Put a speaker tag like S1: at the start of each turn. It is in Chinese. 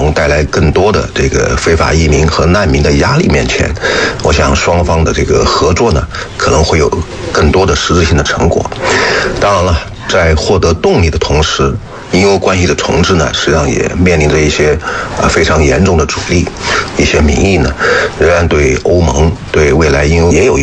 S1: 盟带来更多的这个非法移民和难民的压力面前，我想双方的这个合作呢，可能会有更多的实质性的成果。当然了，在获得动力的同时，英欧关系的重置呢，实际上也面临着一些非常严重的阻力。一些民意呢，仍然对欧盟、对未来英欧也有一